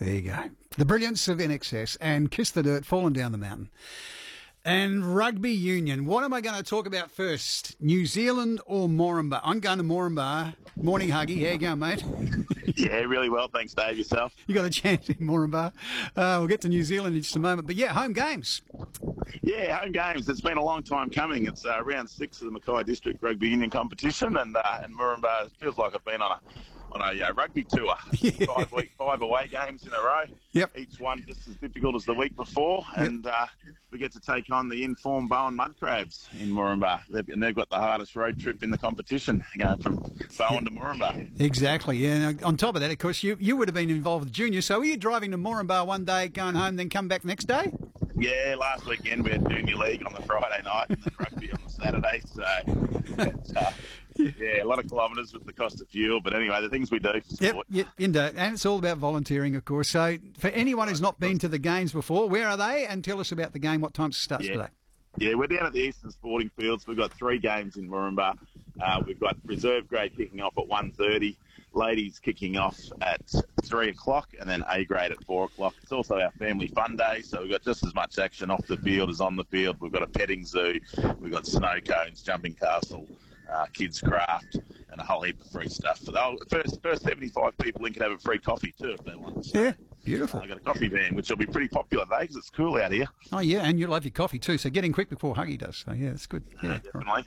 There you go. The brilliance of NXS and Kiss the Dirt falling down the mountain. And rugby union. What am I going to talk about first? New Zealand or Moranbah? I'm going to Moranbah. Morning, Huggy. How you going, mate? Yeah, really well. Thanks, Dave. Yourself? You got a chance in Moranbah. We'll get to New Zealand in just a moment. But yeah, home games. Yeah, home games. It's been a long time coming. It's round 6 of the Mackay District Rugby Union competition, and Moranbah feels like I've been on a rugby tour. Yeah. 5 away games in a row. Yep. Each one just as difficult as the week before, and we get to take on the informed Bowen Mud Crabs in Moranbah. They've got the hardest road trip in the competition, going from Bowen to Moranbah. Exactly. Yeah. And on top of that, of course, you would have been involved with junior. So were you driving to Moranbah one day, going home, then come back next day? Yeah, last weekend we had Junior League on the Friday night and then rugby on the Saturday. So, yeah, a lot of kilometres with the cost of fuel. But anyway, the things we do for sport. Yep, indeed. And it's all about volunteering, of course. So for anyone who's not been to the games before, where are they? And tell us about the game. What time it starts today? Yeah, we're down at the Eastern Sporting Fields. We've got 3 games in Moranbah. We've got reserve grade kicking off at 1:30. Ladies kicking off at 3 o'clock, and then A grade at 4 o'clock. It's also our family fun day, so we've got just as much action off the field as on the field. We've got a petting zoo, we've got snow cones, jumping castle, kids craft, and a whole heap of free stuff. For the first 75 people in can have a free coffee too if they want. So, yeah, beautiful. I've got a coffee van, which will be pretty popular today because it's cool out here. Oh, yeah, and you love your coffee too, so get in quick before Huggy does. So, yeah, it's good. Yeah, definitely.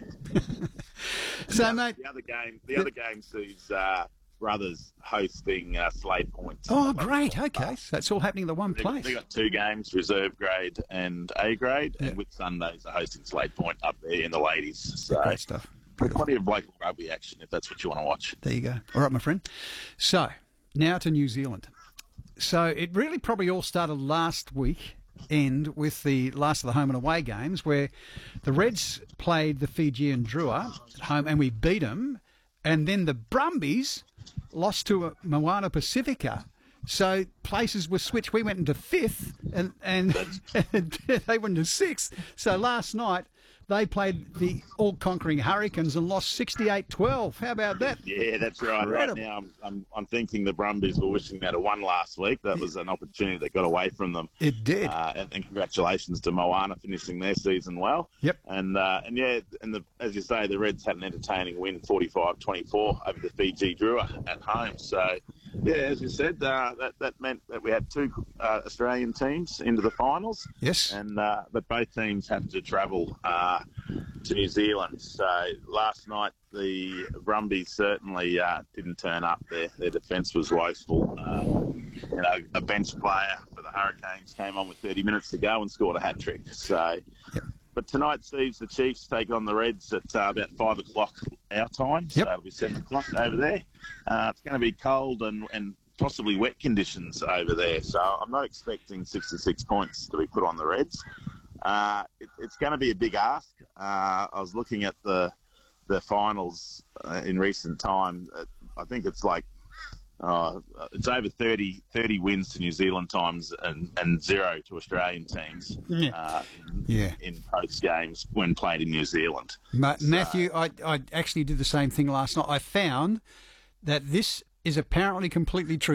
So, mate... The other game sees... Brothers hosting Slade Point. Oh, great. Okay. So it's all happening in the one place. They've got 2 games, reserve grade and A grade, and with Sundays are hosting Slade Point up there in the ladies. So great stuff. Plenty of local rugby action if that's what you want to watch. There you go. All right, my friend. So now to New Zealand. So it really probably all started last week. End with the last of the home and away games where the Reds played the Fijian Drua at home and we beat them. And then the Brumbies lost to Moana Pacifica. So places were switched. We went into 5th and they went into 6th. So last night they played the all-conquering Hurricanes and lost 68-12. How about that? Yeah, that's right. Incredible. Right now I'm thinking the Brumbies were wishing they'd have won last week. That was an opportunity that got away from them. It did. And congratulations to Moana finishing their season well. Yep. As you say, the Reds had an entertaining win, 45-24 over the Fiji Drua at home. So, yeah, as you said, that meant that we had 2 Australian teams into the finals. Yes. But both teams had to travel to New Zealand. So last night the Brumbies certainly didn't turn up. Their defence was woeful. A bench player for the Hurricanes came on with 30 minutes to go and scored a hat-trick. So, But tonight sees the Chiefs take on the Reds at about 5 o'clock our time. So it'll be 7 o'clock over there. It's going to be cold and possibly wet conditions over there. So I'm not expecting 66 points to be put on the Reds. It's going to be a big ask. I was looking at the finals in recent time. I think it's like it's over 30 wins to New Zealand times and 0 to Australian teams in post games when played in New Zealand. Matthew, I actually did the same thing last night. I found that this is apparently completely true.